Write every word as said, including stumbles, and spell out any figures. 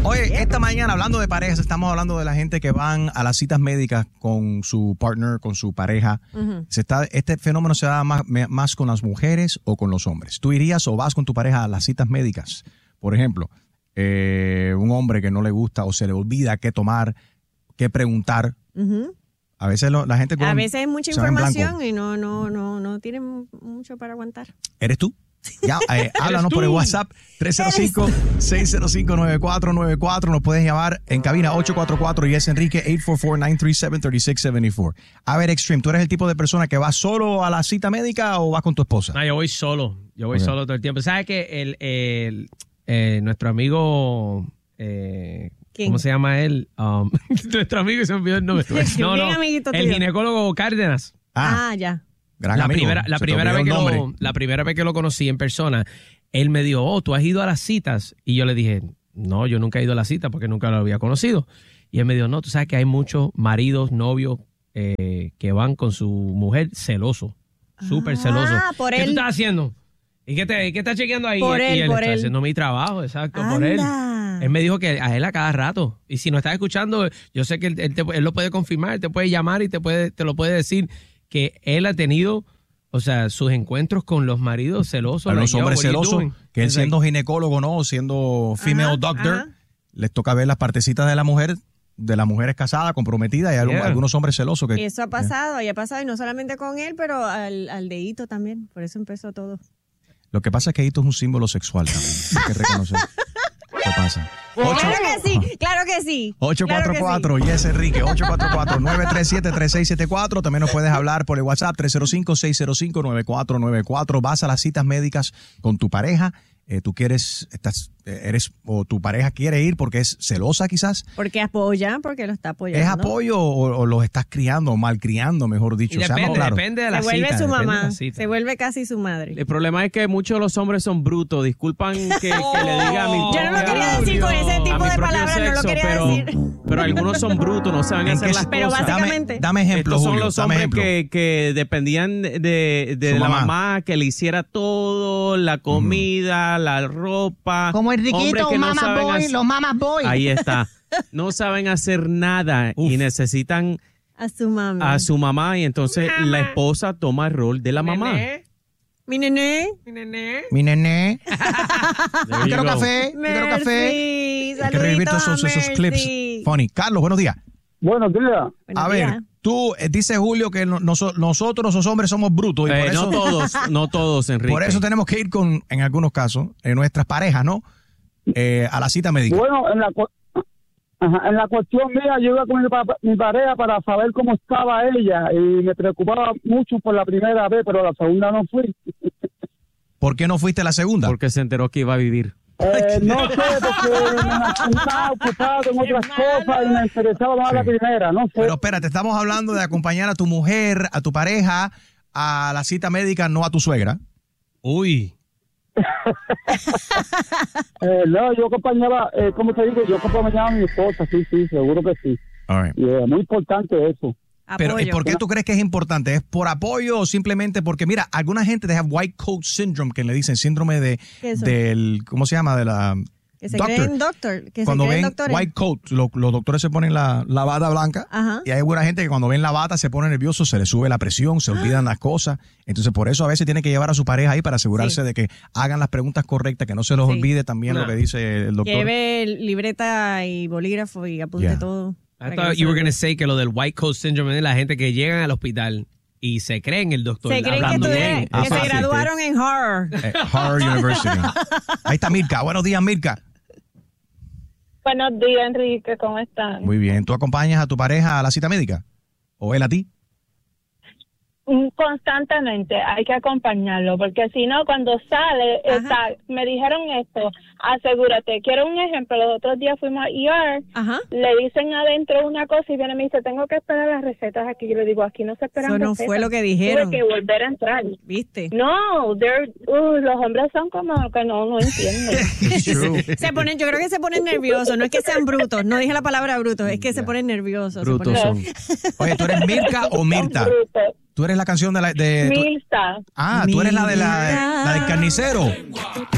Oye, esta mañana hablando de parejas, estamos hablando de la gente que van a las citas médicas con su partner, con su pareja. Uh-huh. Se está, este fenómeno se da más, más con las mujeres o con los hombres. ¿Tú irías o vas con tu pareja a las citas médicas? Por ejemplo, eh, un hombre que no le gusta o se le olvida qué tomar, qué preguntar. Uh-huh. A veces lo, la gente... A veces hay mucha información y no, no, no, no tienen mucho para aguantar. ¿Eres tú? Ya, eh, háblanos por el WhatsApp tres cero cinco, seis cero cinco, nueve cuatro nueve cuatro. Nos puedes llamar en cabina ocho cuatro cuatro y es Enrique ocho cuatro cuatro, nueve tres siete, tres seis siete cuatro. A ver, Extreme, ¿tú eres el tipo de persona que va solo a la cita médica o vas con tu esposa? No, yo voy solo. Yo voy okay. solo todo el tiempo. ¿Sabes que el, el eh, nuestro amigo... Eh, ¿Cómo se llama él? Um, nuestro amigo se me olvidó el nombre. No, no, el ginecólogo Cárdenas. Ah, ah ya. Gran la amigo. primera, la, primera vez que lo, la primera vez que lo conocí en persona, él me dijo, oh, ¿tú has ido a las citas? Y yo le dije, no, yo nunca he ido a las citas porque nunca lo había conocido. Y él me dijo, no, tú sabes que hay muchos maridos, novios eh, que van con su mujer celoso, súper ah, celoso. Por ¿Qué él. tú estás haciendo? ¿Y qué, te, qué estás chequeando ahí? Por y él, él por está él. haciendo mi trabajo, exacto, Anda. por él. Él me dijo que a él a cada rato. Y si no estás escuchando, yo sé que él, él, te, él lo puede confirmar, él te puede llamar y te, puede, te lo puede decir que él ha tenido... O sea, sus encuentros con los maridos celosos. Los hombres celosos, que él siendo ginecólogo, ¿no? Siendo female ajá, doctor, ajá. les toca ver las partecitas de la mujer, de las mujeres casadas, comprometidas, y hay yeah. algunos hombres celosos. Que Eso ha pasado, yeah. y ha pasado, y no solamente con él, pero al, al dedito también. Por eso empezó todo. Lo que pasa es que Hito es un símbolo sexual también. Hay que reconocer. ¿Qué pasa? Claro que sí, claro que sí. ocho cuatro cuatro, claro sí. Yes, Enrique, ocho cuatro cuatro, nueve tres siete, tres seis siete cuatro. También nos puedes hablar por el WhatsApp tres cero cinco, seis cero cinco, nueve cuatro nueve cuatro. Vas a las citas médicas con tu pareja. Eh, tú quieres, estás, eres, o tu pareja quiere ir porque es celosa quizás. Porque apoya, porque lo está apoyando. ¿Es apoyo o, o los estás criando o malcriando, mejor dicho? Y depende, o sea, no, claro. depende de la cita. Se vuelve cita, su mamá, cita. se vuelve casi su madre. El problema es que muchos de los hombres son brutos. Disculpan que, oh, que le diga a mi Yo no lo quería decir con ese tipo de palabras, sexo, no lo quería pero, decir. Pero algunos son brutos, no saben hacer las pero cosas. Pero básicamente... Dame, dame ejemplos, Estos son Julio, los hombres ejemplo. que, que dependían de, de la mamá. mamá, que le hiciera todo, la comida, mm. la ropa. Como Enriquito, un no mama boy, hacer... los mamas boy. Ahí está. No saben hacer nada Uf. y necesitan a su mamá. A su mamá y entonces mamá. La esposa toma el rol de la mamá. Nené. Mi nené. Mi nené. Mi nené. Yo quiero café. Yo quiero café. Hay que revivir todos esos, esos clips funny. Carlos, buenos días. Buenos días. A ver, días. Tú eh, dices, Julio, que no, nos, nosotros los hombres somos brutos. Y eh, por eso, no todos, no todos, Enrique. Por eso tenemos que ir con, en algunos casos, en nuestras parejas, ¿no? Eh, a la cita médica. Bueno, en la, ajá, en la cuestión mía, yo iba con mi, mi pareja para saber cómo estaba ella y me preocupaba mucho por la primera vez, pero la segunda no fui. ¿Por qué no fuiste la segunda? Porque se enteró que iba a vivir. Eh, no sé, porque me estaba ocupado en otras cosas y me interesaba más sí. la primera, no sé. Pero espérate, estamos hablando de acompañar a tu mujer, a tu pareja, a la cita médica, no a tu suegra. Uy. eh, no, yo acompañaba, eh, ¿cómo te digo? Yo acompañaba a mi esposa, sí, sí, seguro que sí. All right. Y es eh, muy importante eso. Pero apoyo. ¿Por qué tú crees que es importante? ¿Es por apoyo o simplemente porque, mira, alguna gente te have white coat syndrome, que le dicen síndrome de del, ¿cómo se llama? De la que se doctor. creen doctor. Que cuando se creen ven doctores. white coat, lo, los doctores se ponen la, la bata blanca. Ajá. Y hay alguna gente que cuando ven la bata se pone nervioso, se le sube la presión, se olvidan las cosas. Entonces, por eso a veces tiene que llevar a su pareja ahí para asegurarse sí. de que hagan las preguntas correctas, que no se los sí. olvide también no. lo que dice el doctor. Lleve libreta y bolígrafo y apunte yeah. todo. I thought you were going to say que lo del white coat syndrome es la gente que llegan al hospital y se creen el doctor. Se creen que, tú eres, que ah, se graduaron sí. en Harvard. Eh, Harvard University. Ahí está Mirka. Buenos días, Mirka. Buenos días, Enrique. ¿Cómo están? Muy bien. ¿Tú acompañas a tu pareja a la cita médica? ¿O él a ti? Constantemente hay que acompañarlo, porque si no, cuando sale, está, me dijeron esto, asegúrate. Quiero un ejemplo, los otros días fuimos a E R, Ajá. le dicen adentro una cosa y viene y me dice, tengo que esperar las recetas aquí. Yo le digo, aquí no se esperan Eso no recetas. fue lo que dijeron. Tuve que volver a entrar. ¿Viste? No, uh, los hombres son como que no, no entienden. Se ponen, yo creo que se ponen nerviosos, no es que sean brutos, no dije la palabra brutos, es que se ponen nerviosos. Brutos ponen... son. Oye, ¿tú eres Mirka o Mirta? ¿Tú eres la canción de la... De, Mirta. Ah, tú eres la de la, la del carnicero.